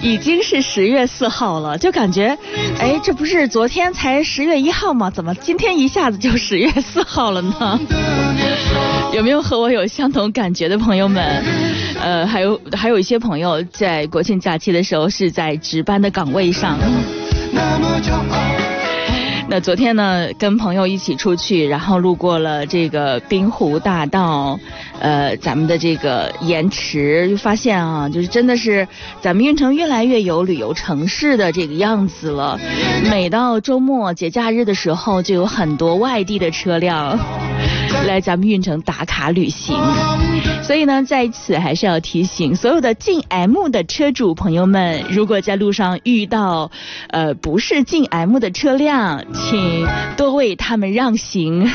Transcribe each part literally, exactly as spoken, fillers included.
已经是十月四号了，就感觉，哎，这不是昨天才十月一号吗？怎么今天一下子就十月四号了呢？有没有和我有相同感觉的朋友们？呃，还有还有一些朋友在国庆假期的时候是在值班的岗位上。那昨天呢，跟朋友一起出去，然后路过了这个滨湖大道，呃，咱们的这个盐池，就发现啊，就是真的是咱们运城越来越有旅游城市的这个样子了。每到周末节假日的时候，就有很多外地的车辆来咱们运城打卡旅行。所以呢，在此还是要提醒所有的晋 M 的车主朋友们，如果在路上遇到呃不是晋 M 的车辆，请多为他们让行。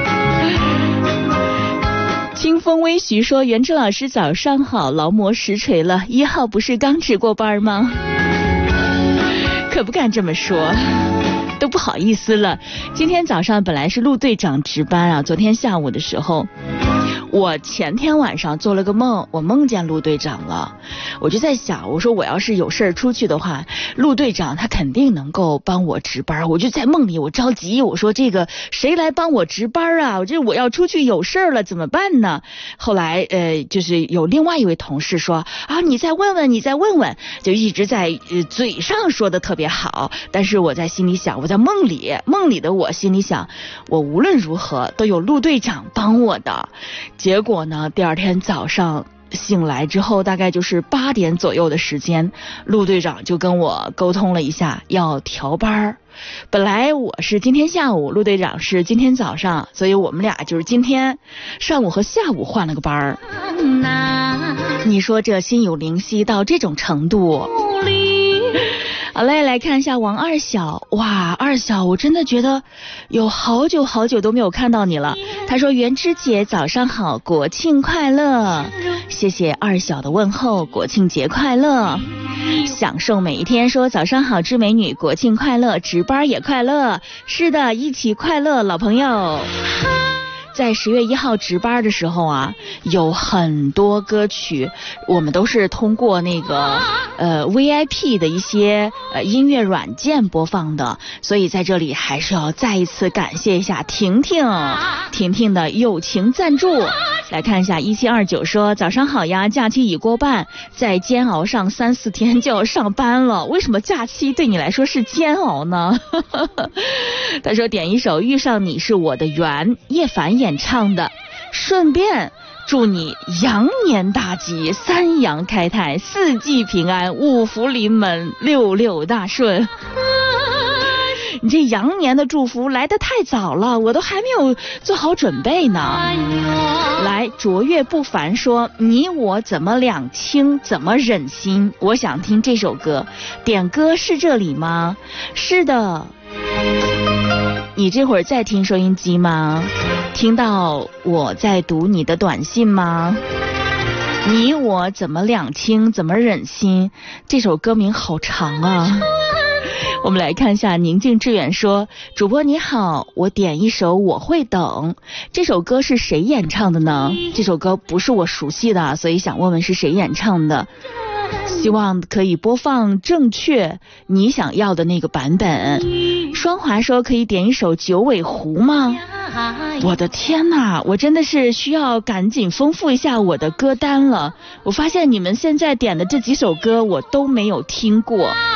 清风微徐说，袁志老师早上好，劳模实锤了，一号不是刚值过班吗？可不敢这么说，都不好意思了。今天早上本来是陆队长值班啊，昨天下午的时候，我前天晚上做了个梦，我梦见陆队长了。我就在想，我说我要是有事儿出去的话，陆队长他肯定能够帮我值班。我就在梦里，我着急，我说这个谁来帮我值班啊？我这我要出去有事儿了怎么办呢？后来呃，就是有另外一位同事说啊，你再问问，你再问问，就一直在呃嘴上说的特别好，但是我在心里想，我在梦里，梦里的我心里想，我无论如何都有陆队长帮我的。结果呢，第二天早上醒来之后，大概就是八点左右的时间，陆队长就跟我沟通了一下，要调班。本来我是今天下午，陆队长是今天早上，所以我们俩就是今天上午和下午换了个班。你说这心有灵犀到这种程度。好嘞，来看一下王二小。哇，二小，我真的觉得有好久好久都没有看到你了。他说，袁芝姐早上好，国庆快乐。谢谢二小的问候，国庆节快乐，享受每一天。说早上好，致美女，国庆快乐，值班也快乐。是的，一起快乐，老朋友。在十月一号值班的时候啊，有很多歌曲我们都是通过那个呃 V I P 的一些呃音乐软件播放的，所以在这里还是要再一次感谢一下婷婷婷婷的友情赞助。来看一下一七二九说，早上好呀，假期已过半，再煎熬上三四天就要上班了。为什么假期对你来说是煎熬呢？他说点一首遇上你是我的缘，叶凡演唱的，顺便祝你羊年大吉，三羊开泰，四季平安，五福临门，六六大顺。你这羊年的祝福来得太早了，我都还没有做好准备呢。来，卓越不凡说，你我怎么两清，怎么忍心？我想听这首歌，点歌是这里吗？是的。你这会儿在听收音机吗？听到我在读你的短信吗？你我怎么两清，怎么忍心？这首歌名好长啊。我们来看一下，宁静致远说，主播你好，我点一首我会等。这首歌是谁演唱的呢？这首歌不是我熟悉的，所以想问问是谁演唱的，希望可以播放正确你想要的那个版本。双华说，可以点一首九尾狐吗？我的天哪，我真的是需要赶紧丰富一下我的歌单了。我发现你们现在点的这几首歌我都没有听过。